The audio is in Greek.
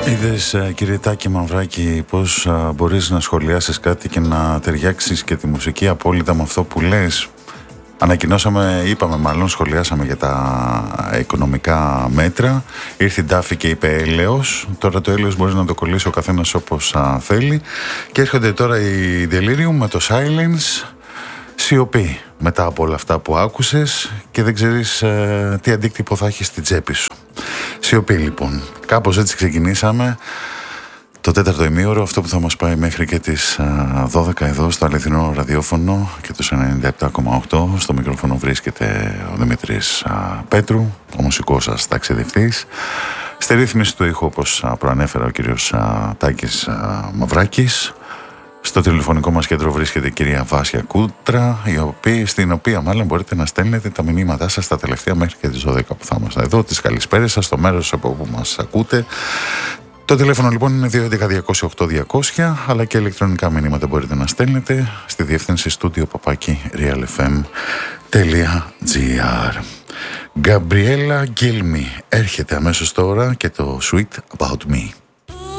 Είδες, κύριε Τάκη Μαυράκη, πως μπορείς να σχολιάσεις κάτι και να ταιριάξεις και τη μουσική απόλυτα με αυτό που λες? Σχολιάσαμε για τα οικονομικά μέτρα. Ήρθε η Ντάφη και είπε έλεος. Τώρα το έλεος μπορεί να το κολλήσει ο καθένας όπως θέλει. Και έρχονται τώρα οι Delirium με το Silence. Σιωπή μετά από όλα αυτά που άκουσες και δεν ξέρεις τι αντίκτυπο θα έχει στην τσέπη σου. Σιωπή λοιπόν. Κάπως έτσι ξεκινήσαμε το τέταρτο ημίωρο, αυτό που θα μας πάει μέχρι και τις 12 εδώ στο αληθινό ραδιόφωνο και το 97,8. Στο μικρόφωνο βρίσκεται ο Δημήτρης Πέτρου, ο μουσικός σας ταξιδευτής. Στη ρύθμιση του ήχου, όπως προανέφερα, ο κύριος Τάκης Μαυράκης. Στο τηλεφωνικό μας κέντρο βρίσκεται η κυρία Βάσια Κούτρα, στην οποία μάλλον μπορείτε να στέλνετε τα μηνύματά σας τα τελευταία μέχρι και τις 12 που θα είμαστε εδώ, τις καλησπέρες σας, στο μέρος από όπου μας ακούτε. Το τηλέφωνο λοιπόν είναι 211-208-200, αλλά και ηλεκτρονικά μηνύματα μπορείτε να στέλνετε στη διεύθυνση studio@realfm.gr. Γκαμπριέλα Γκίλμι έρχεται αμέσως τώρα και το Sweet About Me.